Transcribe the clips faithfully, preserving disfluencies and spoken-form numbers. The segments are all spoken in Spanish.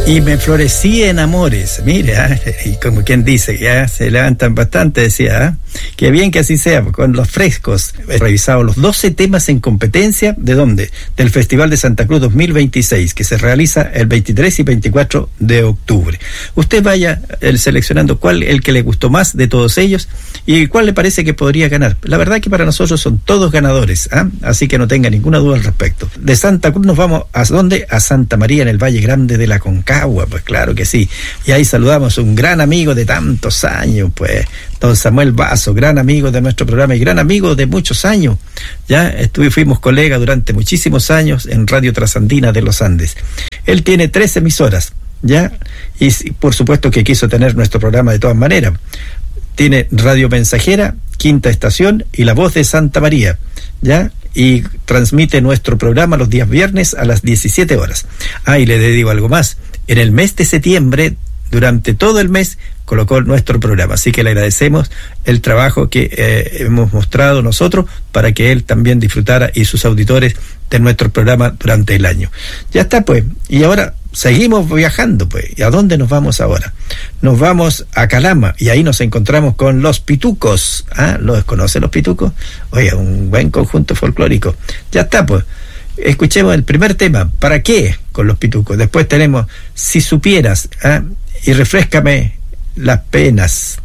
Y me florecí en amores, mire, ¿eh? Y como quien dice, ya se levantan bastante, decía, ¿eh? Qué bien que así sea, con los frescos. He revisado los doce temas en competencia, ¿de dónde? Del Festival de Santa Cruz dos mil veintiséis, que se realiza el veintitrés y veinticuatro de octubre. Usted vaya el, seleccionando cuál el que le gustó más de todos ellos y cuál le parece que podría ganar. La verdad que para nosotros son todos ganadores, ¿eh? Así que no tenga ninguna duda al respecto. De Santa Cruz nos vamos, ¿a dónde? A Santa María, en el Valle Grande de la Concagua, pues claro que sí. Y ahí saludamos a un gran amigo de tantos años, pues, don Samuel Vaso, gran amigo de nuestro programa y gran amigo de muchos años. Ya estuve, fuimos colegas durante muchísimos años en Radio Trasandina de los Andes. Él tiene tres emisoras, ya, y por supuesto que quiso tener nuestro programa de todas maneras. Tiene Radio Mensajera, Quinta Estación y La Voz de Santa María, ya, y transmite nuestro programa los días viernes a las diecisiete horas. Ah, y le digo algo más. En el mes de septiembre, durante todo el mes, colocó nuestro programa, así que le agradecemos el trabajo que eh, hemos mostrado nosotros para que él también disfrutara y sus auditores de nuestro programa durante el año. Ya está, pues, y ahora seguimos viajando, pues. ¿Y a dónde nos vamos ahora? Nos vamos a Calama y ahí nos encontramos con Los Pitucos. ¿Ah? ¿Los conoce Los Pitucos? Oye, un buen conjunto folclórico. Ya está, pues. Escuchemos el primer tema, ¿para qué? Con Los Pitucos. Después tenemos Si Supieras, ¿ah? Y Refréscame las Penas.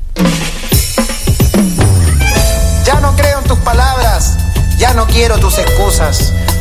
Ya no creo en tus palabras, ya no quiero tus excusas.